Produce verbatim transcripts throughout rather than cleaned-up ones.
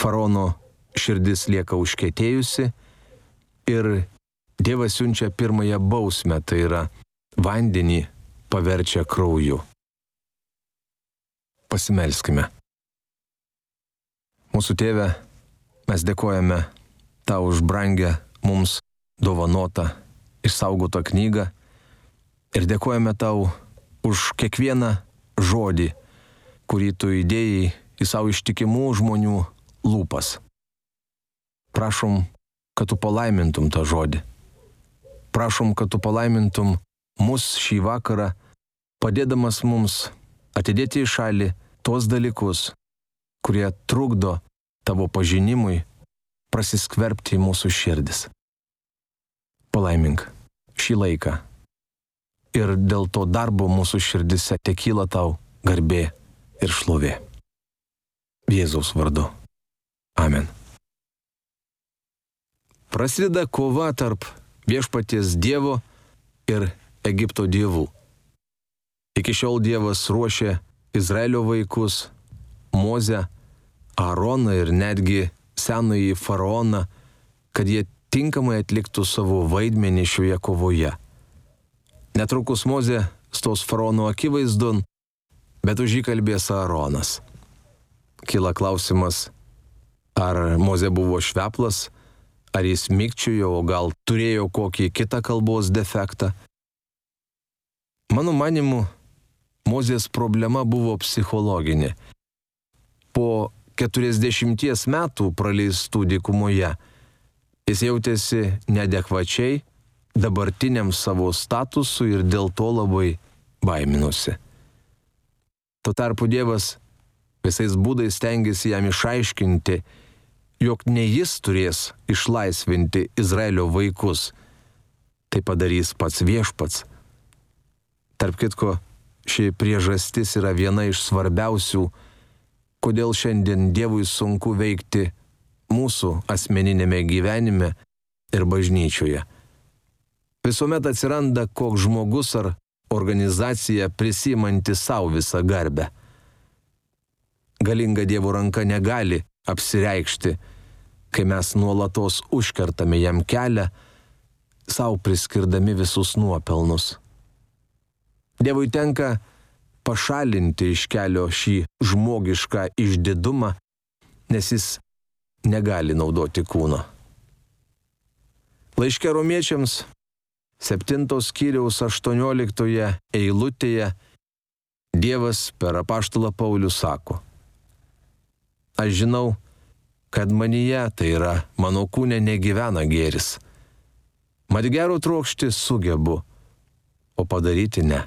Faraono širdis lieka užkietėjusi ir Dievas siunčia pirmąją bausmę, tai yra vandenį paverčia krauju. Pasimelskime. Mūsų Tėve, mes dėkojame Tau už brangę mums dovanotą, išsaugotą knygą ir dėkojame Tau už kiekvieną žodį, kurį Tu įdėjai į savo ištikimų žmonių lūpas. Prašom, kad Tu palaimintum tą žodį. Prašom, kad Tu palaimintum mus šį vakarą, padėdamas mums atidėti į šalį tuos dalykus, kurie trukdo Tavo pažinimui prasiskverbti į mūsų širdis. Palaimink šį laiką ir dėl to darbo mūsų širdise tekyla Tau garbė ir šlovė. Jėzaus vardu. Amen. Prasideda kova tarp viešpaties Dievo ir Egipto dievų. Iki šiol Dievas ruošė Izraelio vaikus, Mozę, Aaroną ir netgi senąjį faraoną, kad jie tinkamai atliktų savo vaidmenį šioje kovoje. Netrukus Mozė stos faraono akivaizdon, bet už jį kalbės Aaronas. Kyla klausimas, ar Mozė buvo šveplas, ar jis mikčiojo, o gal turėjo kokį kitą kalbos defektą. Mano manimu, Mozės problema buvo psichologinė. Po keturiasdešimties metų praleistų dykumoje jis jautėsi neadekvačiai dabartiniam savo statusui ir dėl to labai baiminosi. Tuo tarpu Dievas visais būdais stengiasi jam išaiškinti, jog ne jis turės išlaisvinti Izraelio vaikus. Tai padarys pats viešpats. Tarp kitko, ši priežastis yra viena iš svarbiausių, kodėl šiandien Dievui sunku veikti mūsų asmeninėme gyvenime ir bažnyčioje. Visuomet atsiranda koks žmogus ar organizacija prisiimanti savo visą garbę. Galinga Dievo ranka negali apsireikšti, kai mes nuolatos užkertame jam kelią, savo priskirdami visus nuopelnus. Dievui tenka pašalinti iš kelio šį žmogišką išdidumą, nes jis negali naudoti kūno. Laiške Romiečiams septintos skyriaus aštuonioliktoje eilutėje Dievas per apaštalą Paulių sako: Aš žinau, kad manyje, tai yra mano kūne, negyvena gėris. Mat gero trokšti sugebu, o padaryti ne.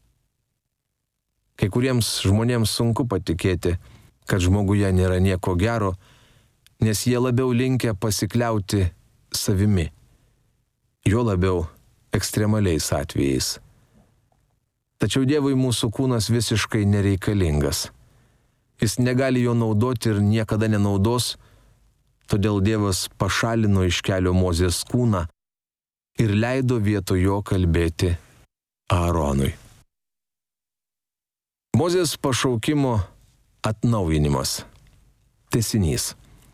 Kai kuriems žmonėms sunku patikėti, kad žmoguje nėra nieko gero, nes jie labiau linkę pasikliauti savimi, juo labiau ekstremaliais atvejais. Tačiau Dievui mūsų kūnas visiškai nereikalingas. Jis negali jo naudoti ir niekada nenaudos, todėl Dievas pašalino iš kelio Mozės kūną ir leido vietoj jo kalbėti Aaronui. Mozės pašaukimo atnaujinimas. Tęsinys.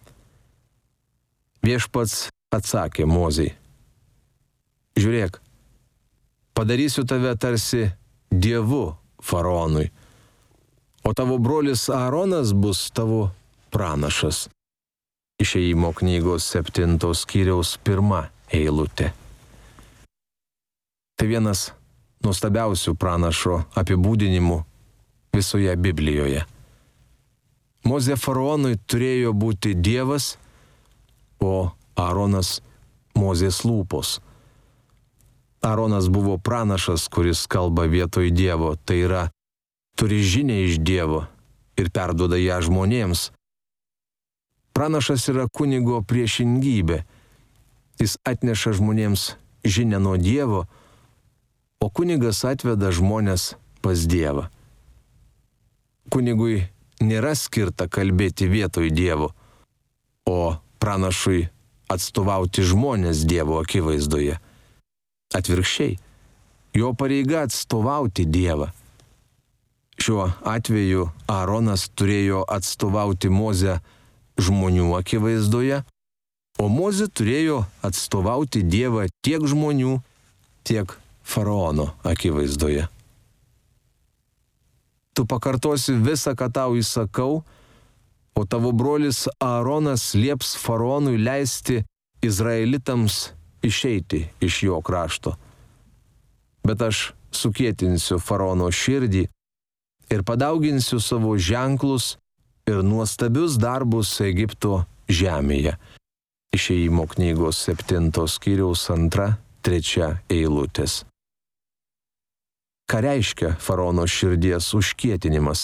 Viešpats atsakė Mozei: Žiūrėk, padarysiu tave tarsi dievu faraonui, o tavo brolis Aaronas bus tavo pranašas. Išėjimo knygos septintos skyriaus pirma eilutė. Tai vienas nuostabiausių pranašo apibūdinimų visoje Biblijoje. Mozė faraonui turėjo būti Dievas, o Aaronas Mozės lūpos. Aaronas buvo pranašas, kuris kalba vietoj Dievo, tai yra, turi žinią iš Dievo ir perduoda ją žmonėms. Pranašas yra kunigo priešingybė. Jis atneša žmonėms žinią nuo Dievo, o kunigas atveda žmonės pas Dievą. Kunigui nėra skirta kalbėti vietoj Dievo, o pranašui atstovauti žmonės Dievo akivaizdoje. Atvirkščiai, jo pareiga atstovauti Dievą. Šiuo atveju Aaronas turėjo atstovauti Mozę žmonių akivaizdoje, o Mozė turėjo atstovauti Dievą tiek žmonių, tiek faraono akivaizdoje. Tu pakartosi visą, ką tau įsakau, o tavo brolis Aaronas lieps faraonui leisti izraelitams išeiti iš jo krašto. Bet aš sukietinsiu faraono širdį ir padauginsiu savo ženklus ir nuostabius darbus Egipto žemėje. Išėjimo knygos septintos skyriaus antra, trečia eilutės. Ką reiškia faraono širdies užkietinimas?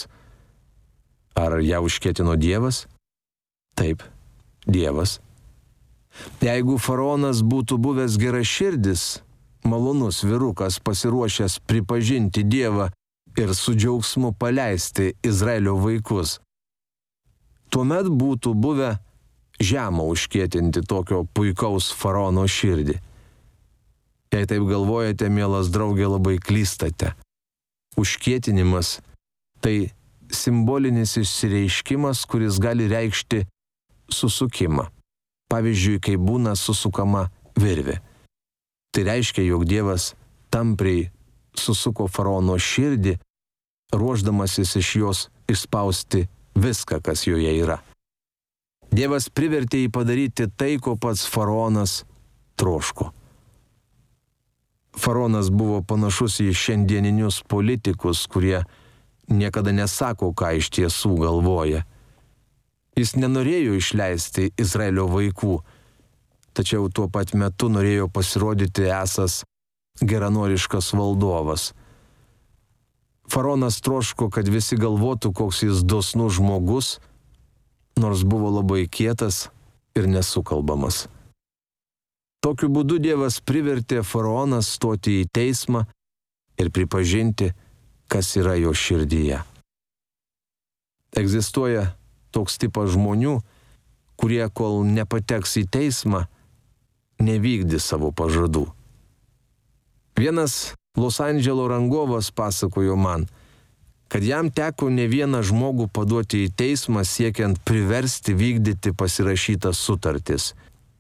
Ar ją užkietino Dievas? Taip, Dievas. Jeigu faraonas būtų buvęs geraširdis, malonus vyrukas pasiruošęs pripažinti Dievą ir su džiaugsmu paleisti Izraelio vaikus, tuomet būtų buvę žema užkietinti tokio puikaus faraono širdį. Jei taip galvojate, mielas draugė, labai klystate. Užkietinimas tai simbolinis išsireiškimas, kuris gali reikšti susukimą. Pavyzdžiui, kai būna susukama virvė. Tai reiškia, jog Dievas tampriai susuko faraono širdį, ruošdamasis iš jos išspausti viską, kas joje yra. Dievas privertė jį padaryti tai, ko pats faraonas troško. Faraonas buvo panašus į šiandieninius politikus, kurie niekada nesako, ką iš tiesų galvoja. Jis nenorėjo išleisti Izraelio vaikų, tačiau tuo pat metu norėjo pasirodyti esas geranoriškas valdovas. Faraonas troško, kad visi galvotų, koks jis dosnus žmogus, nors buvo labai kietas ir nesukalbamas. Tokiu būdu Dievas privertė faraoną stoti į teismą ir pripažinti, kas yra jo širdyje. Egzistuoja toks tipas žmonių, kurie, kol nepateks į teismą, nevykdys savo pažadų. Vienas Los Andželo rangovas pasakojo man, kad jam teko ne vieną žmogų paduoti į teismą siekiant priversti vykdyti pasirašytas sutartis.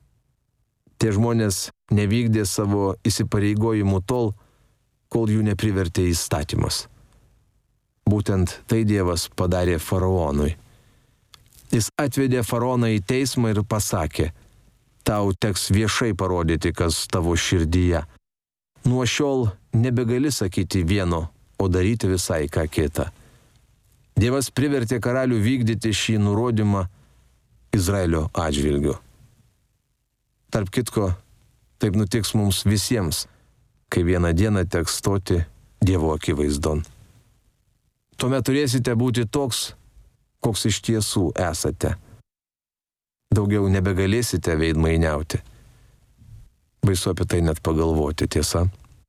Tie žmonės nevykdė savo įsipareigojimų tol, kol jų neprivertė įstatymas. Būtent tai Dievas padarė faraonui. Jis atvedė faraoną į teismą ir pasakė, tau teks viešai parodyti, kas tavo širdyje. Nuo šiol nebegali sakyti vieno, o daryti visai ką kitą. Dievas privertė karalių vykdyti šį nurodymą Izraelio atžvilgiu. Tarp kitko, taip nutiks mums visiems, kai vieną dieną teks stoti Dievo akivaizdon. Tuomet turėsite būti toks, koks iš tiesų esate. Daugiau nebegalėsite veidmainiauti. Baisu apie tai net pagalvoti, tiesa.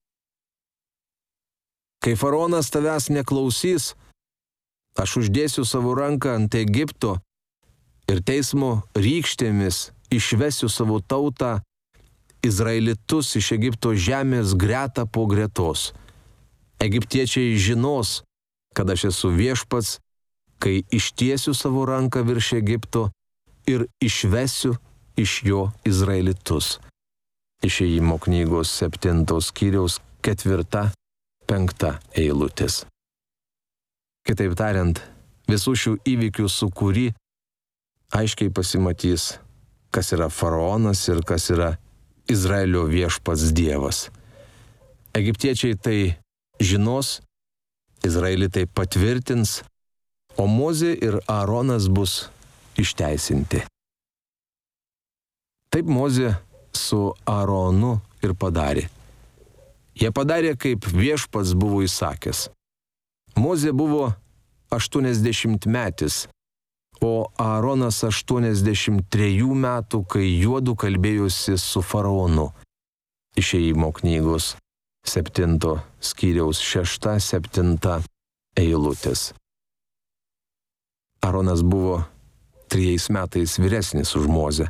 Kai faraonas tavęs neklausys, aš uždėsiu savo ranką ant Egipto ir teismo rykštėmis išvesiu savo tautą, izraelitus iš Egipto žemės greta po gretos. Egiptiečiai žinos, kad aš esu viešpats, kai ištiesiu savo ranką virš Egipto ir išvesiu iš jo izraelitus. Išėjimo knygos septintos skyriaus ketvirta, penkta eilutės. Kitaip tariant, visų šių įvykių sukūry aiškiai pasimatys, kas yra faraonas ir kas yra Izraelio viešpats Dievas. Egiptiečiai tai žinos, izraelitai patvirtins, o Mozė ir Aaronas bus išteisinti. Taip Mozė su Aaronu ir padarė. Jie padarė, kaip viešpats buvo įsakęs. Mozė buvo aštuoniasdešimtmetis, o Aaronas aštuoniasdešimt trejų metų, kai juodu kalbėjosi su faraonu. Išėjimo knygos septinto skyriaus šešta, septinta eilutės. Aaronas buvo trijais metais vyresnis už Mozę.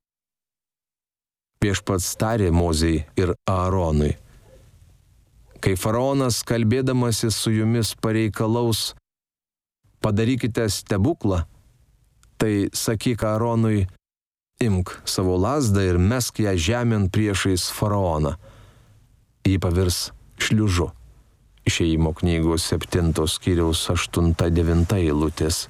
Viešpats tarė Mozei ir Aaronui, kai faraonas kalbėdamasis su jumis pareikalaus, padarykite stebuklą, tai sakyk Aaronui, imk savo lazdą ir mesk ją žemėn priešais faraoną. Ji pavirs šliužu. Išėjimo knygos septintos skyriaus aštunta devinta eilutės.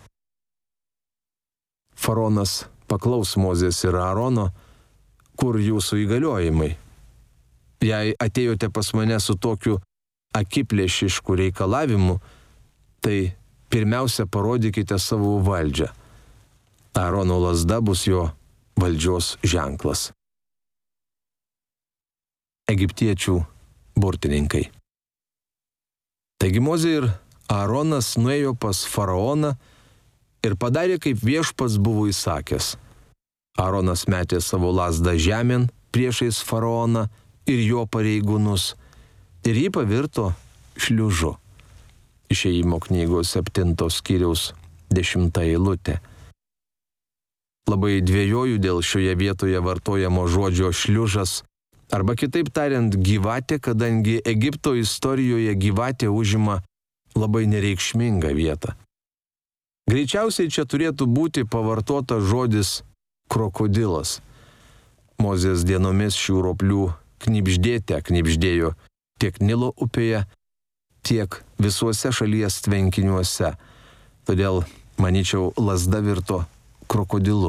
Faraonas paklaus Mozės ir Aarono, kur jūsų įgaliojimai. Jei atėjote pas mane su tokiu akiplėšišku reikalavimu, tai pirmiausia parodykite savo valdžią. Aarono lazda bus jo valdžios ženklas. Egiptiečių burtininkai. Taigi Mozė ir Aaronas nuėjo pas faraoną ir padarė, kaip viešpats buvo įsakęs. Aaronas metė savo lazdą žemėn priešais faraoną ir jo pareigūnus, ir jį pavirto šliužu. Išėjimo knygos septintos skyriaus dešimta eilutė. Labai dviejoju dėl šioje vietoje vartojamo žodžio šliužas, arba kitaip tariant gyvatė, kadangi Egipto istorijoje gyvatė užima labai nereikšmingą vietą. Greičiausiai čia turėtų būti pavartota žodis krokodilas. Mozės dienomis šių roplių knibždėte knibždėjo tiek Nilo upėje, tiek visuose šalies tvenkiniuose. Todėl, manyčiau, lazda virto krokodilu.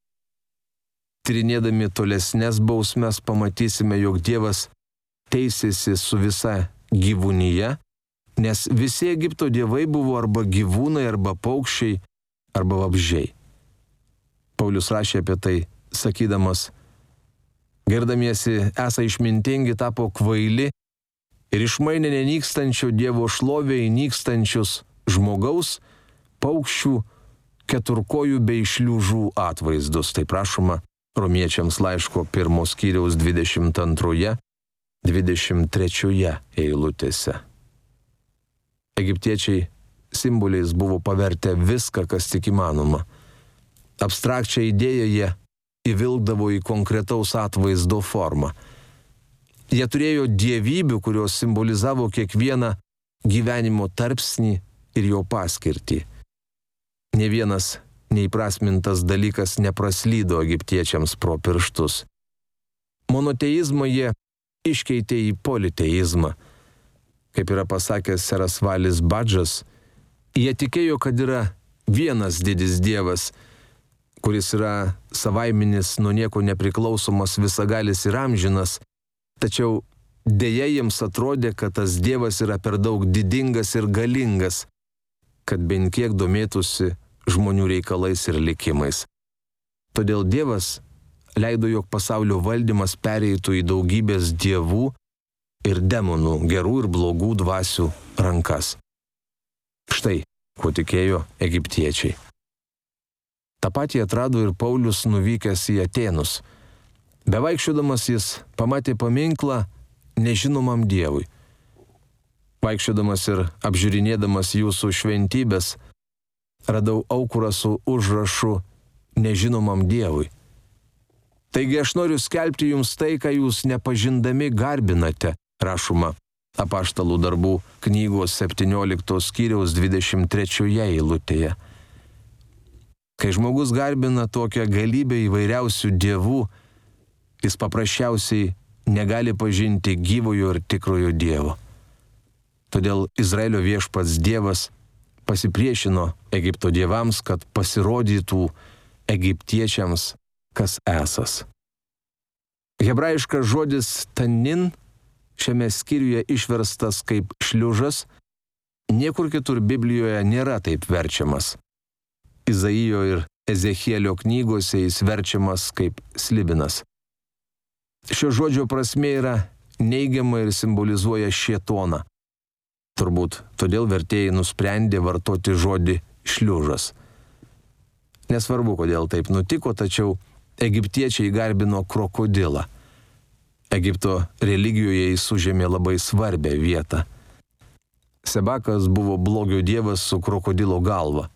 Tyrinėdami tolesnes bausmes pamatysime, jog Dievas teisėsi su visa gyvūnyje, nes visi Egipto dievai buvo arba gyvūnai, arba paukščiai, arba vabzdžiai. Paulius rašė apie tai, sakydamas, girdamiesi esą išmintingi tapo kvaili ir išmainė nenykstančio Dievo šlovę į nykstančius žmogaus, paukščių, keturkojų bei šliužų atvaizdus. Tai prašoma Romiečiams laiško pirmos skyriaus dvidešimt antroje, dvidešimt trečioje eilutėse. Egiptiečiai simboliais buvo pavertę viską, kas tik įmanoma. Abstrakčią idėją jie įvilkdavo į konkretaus atvaizdo formą. Jie turėjo dievybių, kurios simbolizavo kiekvieną gyvenimo tarpsnį ir jo paskirtį. Ne vienas neįprasmintas dalykas nepraslydo egiptiečiams pro pirštus. Monoteizmą jie iškeitė į politeizmą. Kaip yra pasakęs seras Valis Badžas, jie tikėjo, kad yra vienas didis dievas, kuris yra savaiminis, nuo nieko nepriklausomas, visagalis ir amžinas, tačiau dėja jiems atrodė, kad tas dievas yra per daug didingas ir galingas, kad bent kiek domėtųsi žmonių reikalais ir likimais. Todėl Dievas leido, jog pasaulio valdymas pereitų į daugybės dievų ir demonų, gerų ir blogų dvasių rankas. Štai, kuo tikėjo egiptiečiai. Ta patį atrado ir Paulius nuvykęs į Atėnus. Bevaikščiodamas jis pamatė paminklą nežinomam Dievui. Vaikščiodamas ir apžiūrinėdamas jūsų šventybės, radau aukurą su užrašu nežinomam Dievui. Taigi aš noriu skelbti jums tai, ką jūs nepažindami garbinate, rašoma Apaštalų darbų knygos septynioliktos skyriaus dvidešimt trečioje eilutėje. Kai žmogus garbina tokią galybę įvairiausių dievų, jis paprasčiausiai negali pažinti gyvojo ir tikrojo Dievo. Todėl Izraelio viešpats Dievas pasipriešino Egipto dievams, kad pasirodytų egiptiečiams, kas esas. Hebrajiškas žodis tanin šiame skyriuje išverstas kaip šliužas, niekur kitur Biblijoje nėra taip verčiamas. Izaijo ir Ezechielio knygose jis verčiamas kaip slibinas. Šio žodžio prasmė yra neigiama ir simbolizuoja šėtoną. Turbūt todėl vertėjai nusprendė vartoti žodį šliužas. Nesvarbu, kodėl taip nutiko, tačiau egiptiečiai garbino krokodilą. Egipto religijoje jis užėmė labai svarbią vietą. Sebakas buvo blogio dievas su krokodilo galva.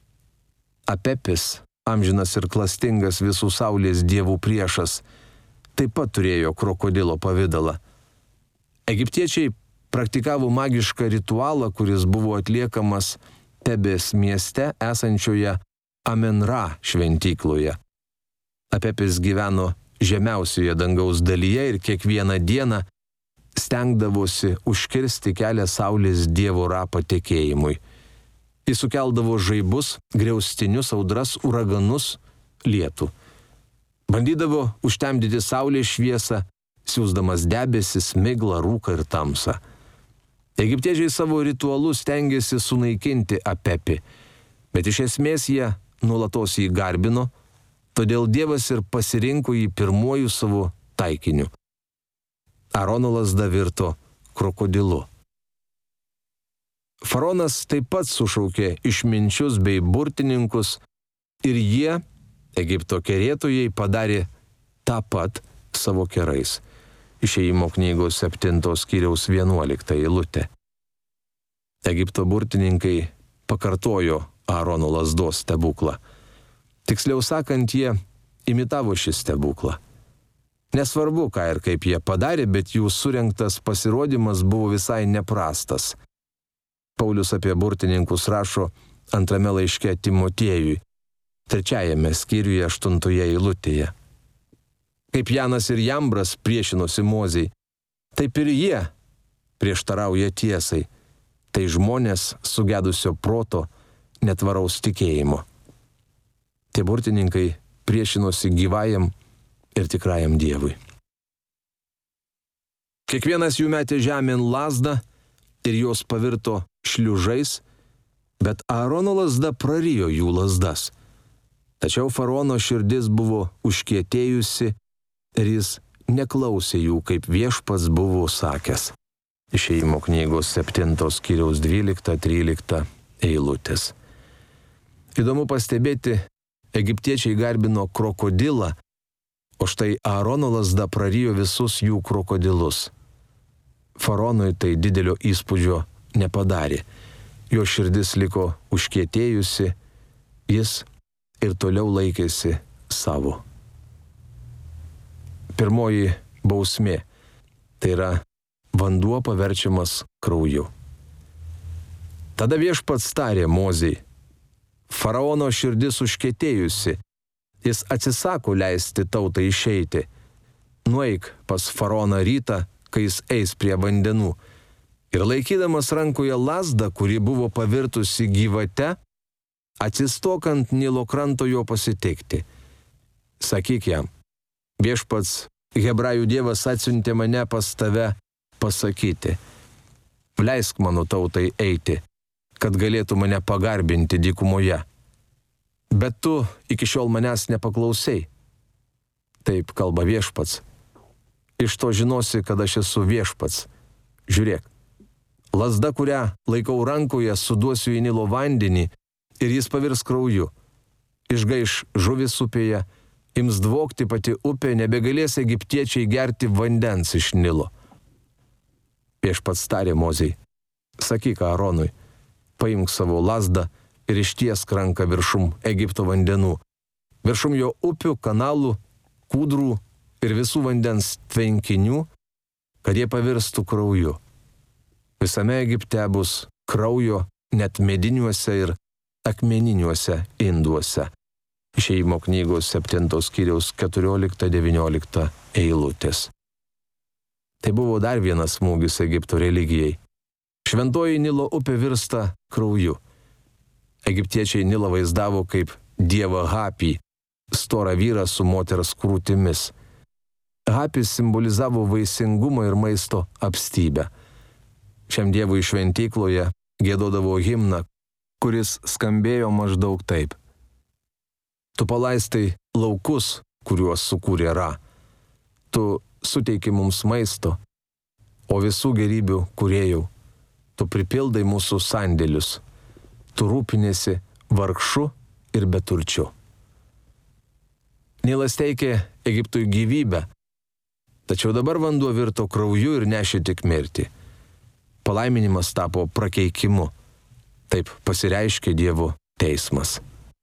Apepis, amžinas ir klastingas visų saulės dievų priešas, taip pat turėjo krokodilo pavidalą. Egiptiečiai praktikavo magišką ritualą, kuris buvo atliekamas Tebės mieste esančioje Amenra šventykloje. Apepis gyveno žemiausioje dangaus dalyje ir kiekvieną dieną stengdavosi užkirsti kelią saulės dievo Ra patekėjimui. Jis sukeldavo žaibus, griaustinius, audras, uraganus, lietų. Bandydavo užtemdyti saulės šviesą, siųsdamas debesis, miglą, rūką ir tamsą. Egiptiečiai savo ritualus stengiasi sunaikinti Apepį, bet iš esmės jie nuolatos jį garbino, todėl Dievas ir pasirinko jį pirmuoju savo taikiniu. Arono lazda virto krokodilu. Faraonas taip pat sušaukė išminčius bei burtininkus ir jie, Egipto kerėtojai, padarė tą pat savo kerais. Išėjimo knygos septintos skyriaus vienuolikta eilutė. Egipto burtininkai pakartojo Arono lazdos stebuklą. Tiksliau sakant, jie imitavo šį stebuklą. Nesvarbu, ką ir kaip jie padarė, bet jų surengtas pasirodymas buvo visai neprastas. Paulius apie burtininkus rašo antrame laiške Timotiejui, trečiajame skyriuje aštuntoje eilutėje. Kaip Janas ir Jambras priešinosi Mozei, taip ir jie prieštarauja tiesai. Tai žmonės sugedusio proto, netvaraus tikėjimo. Tie burtininkai priešinosi gyvajam ir tikrajam Dievui. Kiekvienas jų metė žemėn lazdą ir jos pavirto šliužais, bet Aarono lazda prarijo jų lazdas. Tačiau faraono širdis buvo užkietėjusi ir jis neklausė jų, kaip viešpats buvo sakęs. Išėjimo knygos septintos skyriaus dvylikta trylikta eilutės. Įdomu pastebėti, egiptiečiai garbino krokodilą, o štai Aarono lazda prarijo visus jų krokodilus. Faraonui tai didelio įspūdžio nepadarė. Jo širdis liko užkietėjusi, jis ir toliau laikėsi savo. Pirmoji bausmė – tai yra vanduo paverčiamas krauju. Tada viešpats tarė Mozei: Faraono širdis užkietėjusi, jis atsisako leisti tautai išeiti. Nueik pas faraoną rytą, kai jis eis prie vandenų, ir laikydamas rankoje lazdą, kuri buvo pavirtusi gyvate, atsistok ant Nilo kranto jo pasitikti. Sakyk jam: viešpats, Hebrajų Dievas atsiuntė mane pas tave pasakyti: leisk mano tautai eiti, kad galėtų mane pagarbinti dykumoje. Bet tu iki šiol manęs nepaklausei. Taip kalba viešpats. Iš to žinosi, kad aš esu viešpats. Žiūrėk, lazda, kurią laikau rankoje, suduosiu į Nilo vandenį ir jis pavirs krauju. Išgaiš žuvis upėje, ims dvokti pati upė, nebegalės egiptiečiai gerti vandens iš Nilo. Viešpats tarė Mozei: sakyk Aaronui, paimk savo lazdą ir ištiesk ranką viršum Egipto vandenų, viršum jo upių, kanalų, kūdrų ir visų vandens tvenkinių, kad jie pavirstų krauju. Visame Egipte bus kraujo net mediniuose ir akmeniniuose induose. Išėjimo knygos septintos skyriaus keturiolikta devyniolika eilutės. Tai buvo dar vienas smūgis Egipto religijai. Šventoji Nilo upė virsta krauju. Egiptiečiai Nilą vaizdavo kaip dievą Hapį, storą vyrą su moters krūtimis. Hapis simbolizavo vaisingumą ir maisto apstybę. Šiam dievui šventykloje giedodavo himną, kuris skambėjo maždaug taip: tu palaistai laukus, kuriuos sukūrė Ra. Tu suteiki mums maisto, o visų gerybių kūrėjau, tu pripildai mūsų sandėlius. Tu rūpinėsi vargšu ir beturčiu. Nilas teikė Egiptui gyvybę, tačiau dabar vanduo virto krauju ir nešė tik mirtį. Palaiminimas tapo prakeikimu. Taip pasireiškė Dievo teismas.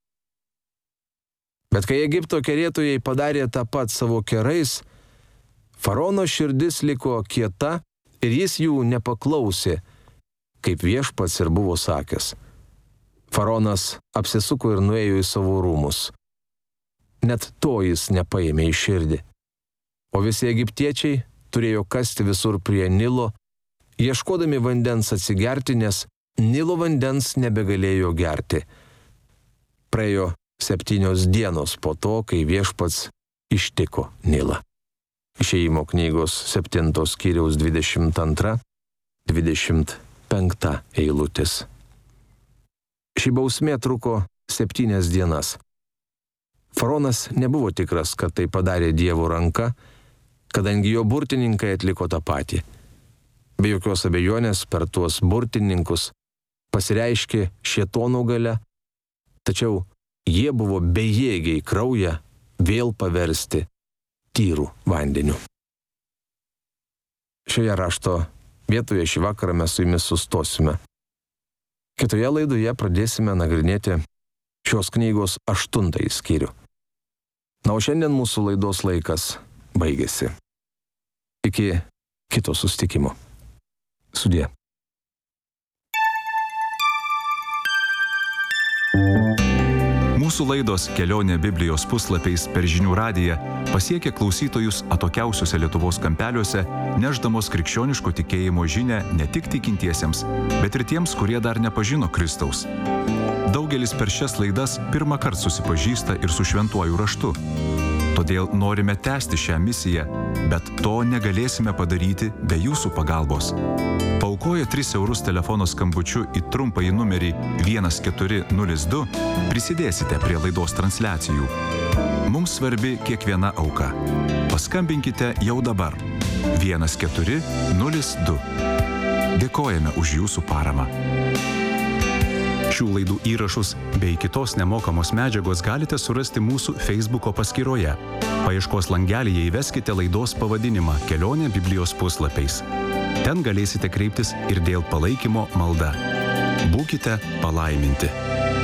Bet kai Egipto kerėtojai padarė tą pat savo kerais, faraono širdis liko kieta ir jis jų nepaklausė, kaip viešpats ir buvo sakęs. Faraonas apsisuko ir nuėjo į savo rūmus. Net to jis nepaėmė į širdį. O visi egiptiečiai turėjo kasti visur prie Nilo, ieškodami vandens atsigerti, nes Nilo vandens nebegalėjo gerti. Praėjo septynios dienos po to, kai viešpats ištiko Nilą. Išėjimo knygos septintos skyriaus dvidešimt antra dvidešimt penkta eilutės. Ši bausmė truko septynias dienas. Faraonas nebuvo tikras, kad tai padarė Dievo ranka, kadangi jo burtininkai atliko tą patį. Be jokios abejonės per tuos burtininkus pasireiškė šėtono galia, tačiau jie buvo bejėgiai kraują vėl paversti tyrų vandeniu. Šioje rašto vietoje šį vakarą mes su jumis sustosime. Kitoje laidoje pradėsime nagrinėti šios knygos aštuntąjį skyrių. Na, o šiandien mūsų laidos laikas baigėsi. Iki kito susitikimo. Sudie. Mūsų laidos Kelionė Biblijos puslapiais per žinių radiją pasiekė klausytojus atokiausiuose Lietuvos kampeliuose, nešdamos krikščioniško tikėjimo žinią ne tik tikintiesiems, bet ir tiems, kurie dar nepažino Kristaus. Daugelis per šias laidas pirmą kartą susipažįsta ir su šventuoju raštu. Todėl norime tęsti šią misiją, bet to negalėsime padaryti be jūsų pagalbos. Paaukoję tris eurus telefono skambučiu į trumpąjį numerį vienas keturi nulis du prisidėsite prie laidos transliacijų. Mums svarbi kiekviena auka. Paskambinkite jau dabar vienas keturi nulis du. Dėkojame už jūsų paramą. Šių laidų įrašus bei kitos nemokamos medžiagos galite surasti mūsų Facebooko paskyroje. Paieškos langelyje įveskite laidos pavadinimą Kelionė Biblijos puslapiais. Ten galėsite kreiptis ir dėl palaikymo malda. Būkite palaiminti.